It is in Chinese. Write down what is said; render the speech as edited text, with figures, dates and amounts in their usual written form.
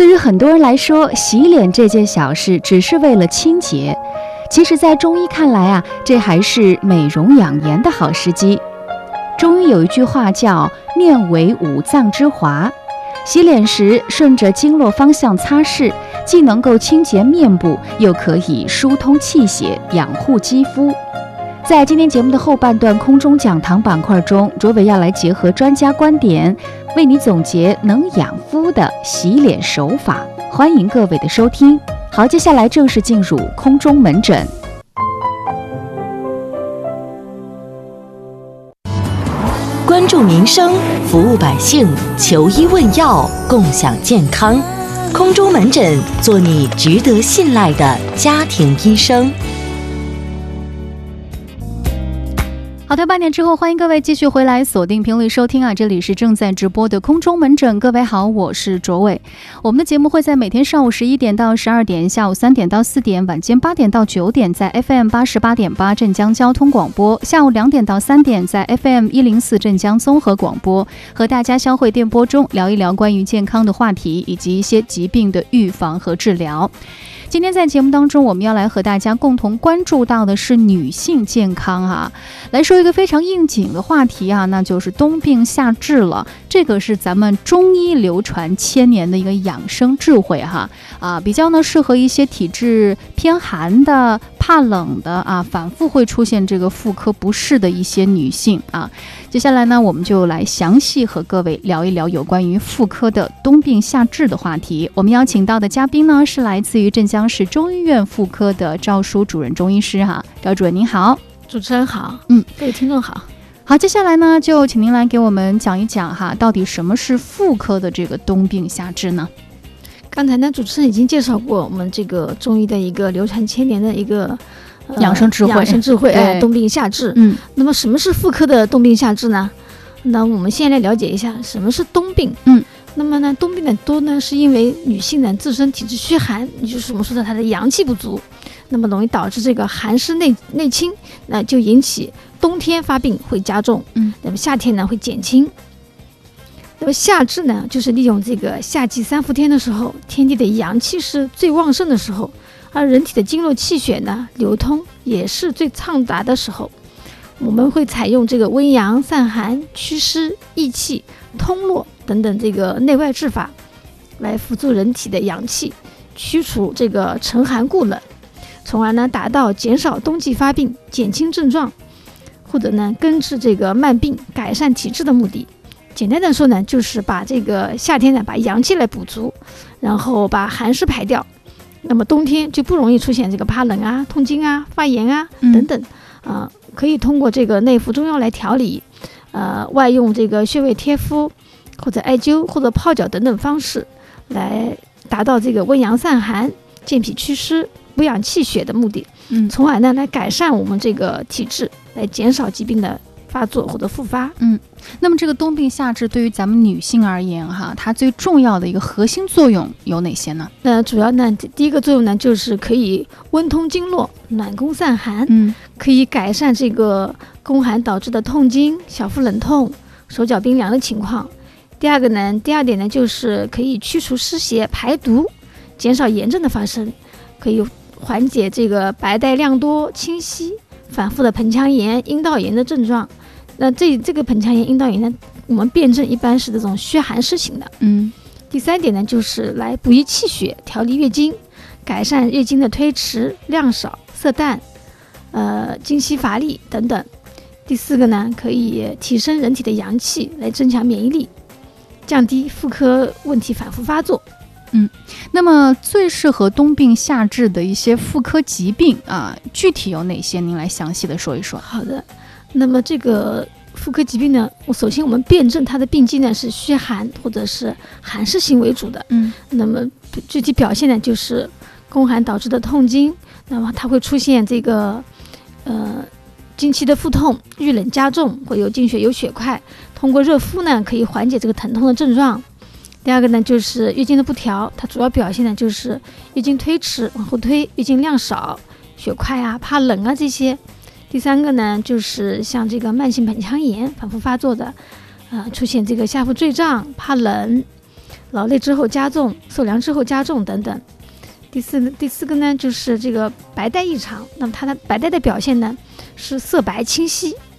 对于很多人来说，洗脸这件小事只是为了清洁，其实在中医看来啊，这还是美容养颜的好时机。中医有一句话叫面为五脏之华，洗脸时顺着经络方向擦拭，既能够清洁面部，又可以疏通气血，养护肌肤。在今天节目的后半段空中讲堂板块中，卓伟要来结合专家观点，为你总结能养肤的洗脸手法。欢迎各位的收听。好，接下来正式进入空中门诊。 关注民生，服务百姓，求医问药，共享健康。空中门诊，做你值得信赖的家庭医生。 好的，8点之后，欢迎各位继续回来锁定频率收听啊！这里是正在直播的空中门诊，各位好，我是卓伟。我们的节目会在每天上午11点到12点，下午3点到4点，晚间8点到9点，在 FM 88.8镇江交通广播；下午2点到3点，在 FM 104镇江综合广播，和大家相会电波中聊一聊关于健康的话题，以及一些疾病的预防和治疗。今天在节目当中，我们要来和大家共同关注到的是女性健康啊，来说一个非常应景的话题啊，那就是冬病夏治了。这个是咱们中医流传1000年的一个养生智慧哈比较呢适合一些体质偏寒的、怕冷的反复会出现这个妇科不适的一些女性啊。接下来呢，我们就来详细和各位聊一聊有关于妇科的冬病夏治的话题。我们邀请到的嘉宾呢，是来自于镇江市中医院妇科的赵淑主任中医师哈。赵主任您好。 主持人好，各位听众好。 好，接下来呢，就请您来给我们讲一讲哈，到底什么是妇科的这个冬病夏治呢？ 刚才呢，主持人已经介绍过我们这个中医的一个流传1000年的一个养生智慧， 冬病夏治。那么什么是妇科的冬病夏治呢？那我们先来了解一下什么是冬病。那么呢，冬病的多呢，是因为女性呢自身体质虚寒，也就是我们说的她的阳气不足，那么容易导致这个寒湿内侵，那就引起冬天发病会加重，那么夏天呢会减轻。那么夏治呢，就是利用这个夏季3伏天的时候，天地的阳气是最旺盛的时候，而人体的经络气血呢流通也是最畅达的时候。我们会采用这个温阳散寒、祛湿益气、通络等等这个内外治法，来辅助人体的阳气，驱除这个沉寒固冷，从而呢达到减少冬季发病、减轻症状，或者呢根治这个慢病、改善体质的目的。简单的说呢，就是把这个夏天呢把阳气来补足，然后把寒湿排掉，那么冬天就不容易出现这个怕冷啊、痛经啊、发炎啊等等可以通过这个内服中药来调理，外用这个穴位贴敷或者艾灸或者泡脚等等方式，来达到这个温阳散寒、健脾祛湿、补养气血的目的，从而呢来改善我们这个体质，来减少疾病的发作或者复发。 那么这个冬病夏治对于咱们女性而言哈，它最重要的一个核心作用有哪些呢？ 主要呢，第一个作用呢，就是可以温通经络、暖宫散寒，可以改善这个宫寒导致的痛经、小腹冷痛、手脚冰凉的情况。第二点呢，就是可以驱除湿邪、排毒，减少炎症的发生，可以缓解这个白带量多、清晰、反复的盆腔炎、阴道炎的症状。那这个盆腔炎、阴道炎呢，我们辩证一般是这种虚寒湿型的。第三点呢，就是来补益气血、调理月经，改善月经的推迟、量少、色淡、经期乏力等等。第四个呢，可以提升人体的阳气，来增强免疫力，降低妇科问题反复发作。 那么最适合冬病夏治的一些妇科疾病具体有哪些？您来详细的说一说。 好的，那么这个妇科疾病呢，首先我们辩证它的病机呢是虚寒或者是寒湿型为主的。那么具体表现呢就是宫寒导致的痛经，那么它会出现这个经期的腹痛、遇冷加重，会有经血有血块，通过热敷呢可以缓解这个疼痛的症状。第二个呢，就是月经的不调，它主要表现呢就是月经推迟、往后推，月经量少、血块啊、怕冷啊这些。第三个呢，就是像这个慢性盆腔炎反复发作的，出现这个下腹坠胀、怕冷， 劳累之后加重、受凉之后加重等等。第四个呢，就是这个白带异常。那么它的白带的表现呢是色白清晰，